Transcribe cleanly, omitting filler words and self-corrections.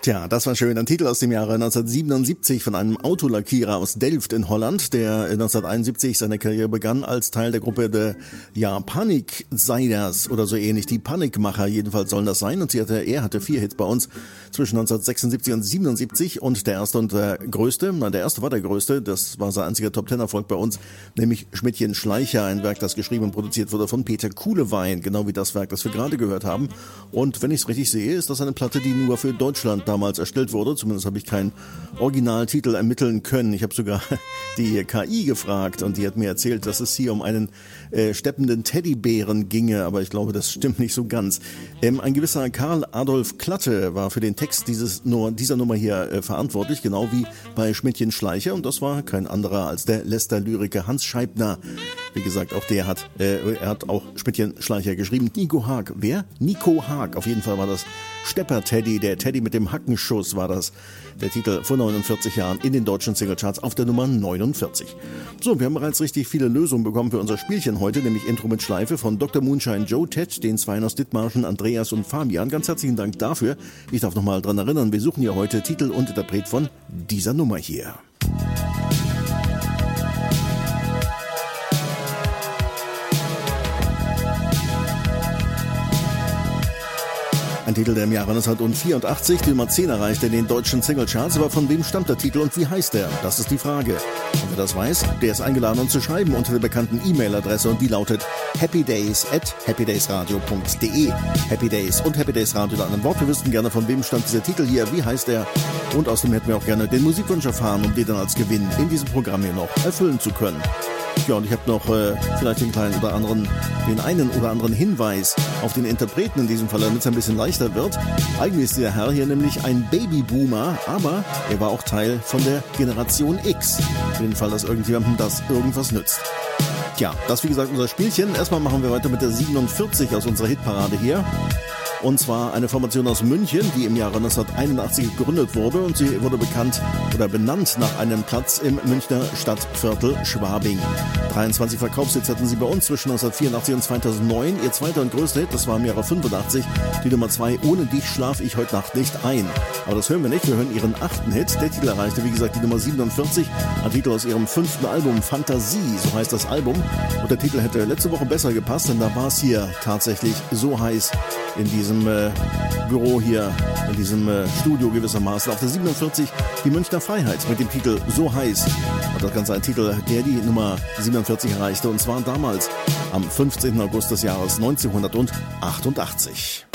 Tja, das war schön. Ein Titel aus dem Jahre 1977 von einem Autolackierer aus Delft in Holland, der 1971 seine Karriere begann als Teil der Gruppe der Paniksiders oder so ähnlich. Die Panikmacher jedenfalls sollen das sein. Und er hatte 4 Hits bei uns zwischen 1976 und 77. Und der erste war der größte. Das war sein einziger Top-10-Erfolg bei uns, nämlich Schmidtchen Schleicher, ein Werk, das geschrieben und produziert wurde von Peter Kuhlewein. Genau wie das Werk, das wir gerade gehört haben. Und wenn ich es richtig sehe, ist das eine Platte, die nur für Deutschland damals erstellt wurde. Zumindest habe ich keinen Originaltitel ermitteln können. Ich habe sogar die KI gefragt und die hat mir erzählt, dass es hier um einen steppenden Teddybären ginge, aber ich glaube, das stimmt nicht so ganz. Ein gewisser Karl Adolf Klatte war für den Text dieser Nummer hier verantwortlich, genau wie bei Schmidtchen Schleicher, und das war kein anderer als der Lästerlyriker Hans Scheibner. Wie gesagt, auch er hat auch Schmidtchen Schleicher geschrieben. Nico Haag. Wer? Nico Haag. Auf jeden Fall war das Stepper-Teddy, der Teddy mit dem Hackenschuss war das. Der Titel vor 49 Jahren in den deutschen Singlecharts auf der Nummer 49. So, wir haben bereits richtig viele Lösungen bekommen für unser Spielchen heute, nämlich Intro mit Schleife von Dr. Moonshine Joe, Ted, den Zweien aus Dithmarschen, Andreas und Fabian. Ganz herzlichen Dank dafür. Ich darf nochmal dran erinnern, wir suchen hier heute Titel und Interpret von dieser Nummer hier. Ein Titel, der im Jahre 1984 die Nummer 10 erreichte in den deutschen Singlecharts. Aber von wem stammt der Titel und wie heißt er? Das ist die Frage. Und wer das weiß, der ist eingeladen, uns zu schreiben unter der bekannten E-Mail-Adresse, und die lautet happydays@happydaysradio.de. Happy Days und Happy Days Radio in einem Wort. Wir wüssten gerne, von wem stammt dieser Titel hier, wie heißt er? Und außerdem hätten wir auch gerne den Musikwunsch erfahren, um den dann als Gewinn in diesem Programm hier noch erfüllen zu können. Ja, und ich habe noch vielleicht den einen oder anderen Hinweis auf den Interpreten in diesem Fall, damit es ein bisschen leichter wird. Eigentlich ist der Herr hier nämlich ein Babyboomer, aber er war auch Teil von der Generation X. Für den Fall, dass irgendjemandem das irgendwas nützt. Tja, das wie gesagt unser Spielchen. Erstmal machen wir weiter mit der 47 aus unserer Hitparade hier. Und zwar eine Formation aus München, die im Jahre 1981 gegründet wurde, und sie wurde benannt nach einem Platz im Münchner Stadtviertel Schwabing. 23 Verkaufshits hatten sie bei uns zwischen 1984 und 2009. Ihr zweiter und größter Hit, das war im Jahre 85, die Nummer 2, Ohne dich schlaf ich heute Nacht nicht ein. Aber das hören wir nicht, wir hören ihren 8. Hit. Der Titel erreichte, wie gesagt, die Nummer 47, ein Titel aus ihrem 5. Album, Fantasie, so heißt das Album. Und der Titel hätte letzte Woche besser gepasst, denn da war es hier tatsächlich so heiß in diesem Büro hier, in diesem Studio gewissermaßen. Auf der 47 die Münchner Freiheit mit dem Titel So heiß. Und das Ganze ein Titel, der die Nummer 47 erreichte, und zwar damals am 15. August des Jahres 1988.